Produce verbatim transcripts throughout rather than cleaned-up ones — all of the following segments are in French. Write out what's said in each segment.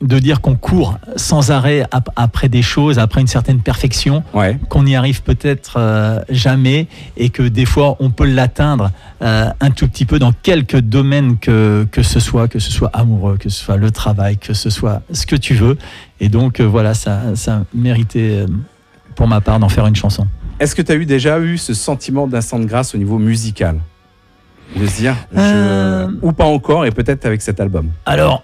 de dire qu'on court sans arrêt ap- après des choses, après une certaine perfection, Ouais. qu'on n'y arrive peut-être euh, jamais et que des fois on peut l'atteindre euh, un tout petit peu dans quelques domaines que, que ce soit, que ce soit amoureux, que ce soit le travail, que ce soit ce que tu veux. Et donc euh, voilà, ça, ça méritait euh, pour ma part d'en faire une chanson. Est-ce que tu as eu déjà eu ce sentiment d'instant de grâce au niveau musical? De se dire, je... Euh. ou pas encore, et peut-être avec cet album. Alors,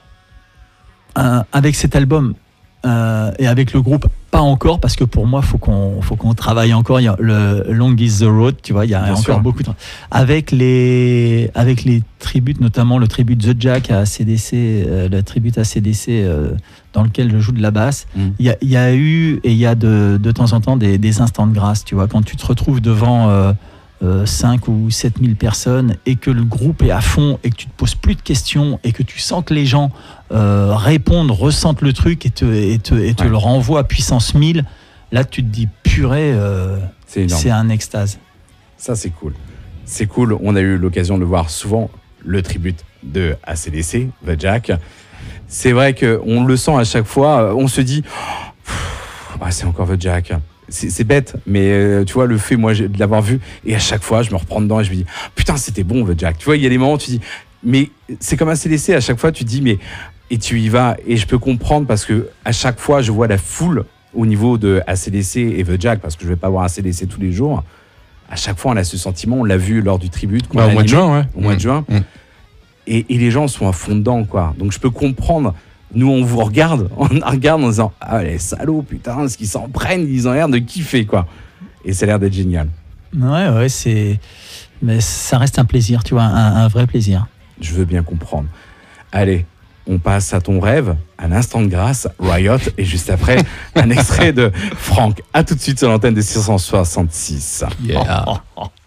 euh, avec cet album euh, et avec le groupe, pas encore, parce que pour moi, faut qu'on, faut qu'on travaille encore. Il y a le Long is the road, tu vois, il y a Bien encore sûr. beaucoup de temps. Avec les, avec les tributes, notamment le tribut The Jack à A C D C, euh, le tribut à A C D C euh, dans lequel je joue de la basse. Mm. Il y a, il y a eu et il y a de, de temps en temps des, des instants de grâce, tu vois, quand tu te retrouves devant euh, euh, cinq ou sept mille personnes et que le groupe est à fond et que tu te poses plus de questions et que tu sens que les gens euh, répondent, ressentent le truc et te, et te, et te Ouais. le renvoient à puissance mille, là tu te dis purée, euh, C'est énorme. c'est un extase. Ça, c'est cool. C'est cool. On a eu l'occasion de le voir souvent, le tribut de A C D C, The Jack. C'est vrai qu'on le sent à chaque fois. On se dit, oh, ah, c'est encore The Jack. C'est, c'est bête, mais euh, tu vois, le fait, moi, de l'avoir vu, et à chaque fois, je me reprends dedans et je me dis, putain, c'était bon, The Jack. Tu vois, il y a des moments où tu dis, mais c'est comme A C D C, à chaque fois, tu te dis, mais, et tu y vas, et je peux comprendre parce que à chaque fois, je vois la foule au niveau de A C D C et The Jack, parce que je vais pas voir A C D C tous les jours. À chaque fois, on a ce sentiment, on l'a vu lors du tribut. qu'on Bah, a au mois de animé, juin, ouais. Au mois de Mmh. juin. Mmh. Et, et les gens sont à fond dedans, quoi. Donc je peux comprendre. Nous, on vous regarde, on regarde en disant, ah, les salauds, putain, ce qu'ils s'en prennent, ils ont l'air de kiffer, quoi. Et ça a l'air d'être génial. Ouais, ouais, c'est. Mais ça reste un plaisir, tu vois, un, un vrai plaisir. Je veux bien comprendre. Allez, on passe à ton rêve, à l'instant de grâce, Riot, et juste après, un extrait de Franck. À tout de suite sur l'antenne de six cent soixante-six. Yeah. Oh, oh, oh.